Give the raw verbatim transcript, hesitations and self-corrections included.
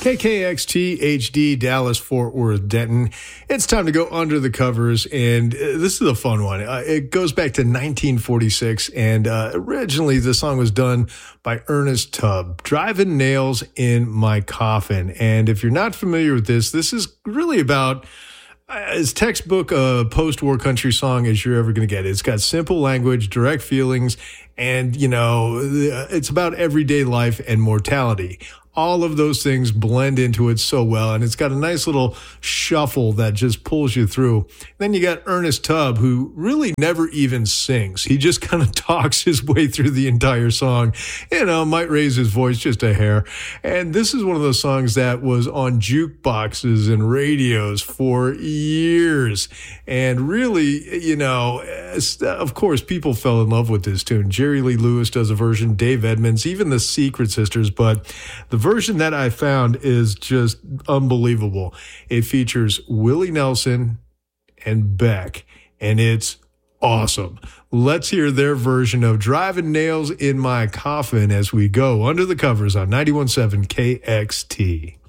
K K X T H D, Dallas, Fort Worth, Denton. It's time to go under the covers, and uh, this is a fun one. Uh, it goes back to nineteen forty-six, and uh, originally the song was done by Ernest Tubb, Driving Nails in My Coffin. And if you're not familiar with this, this is really about as textbook a post-war country song as you're ever going to get. It's got simple language, direct feelings, and, you know, it's about everyday life and mortality. All of those things blend into it so well, and it's got a nice little shuffle that just pulls you through. Then you got Ernest Tubb, who really never even sings. He just kind of talks his way through the entire song. You know, might raise his voice just a hair. And this is one of those songs that was on jukeboxes and radios for years. And really, you know, of course, people fell in love with this tune. Jerry Lee Lewis does a version, Dave Edmunds, even the Secret Sisters, but the version that I found is just unbelievable. It features Willie Nelson and Beck, and it's awesome. Let's hear their version of Driving Nails in My Coffin as we go under the covers on ninety-one point seven K X T.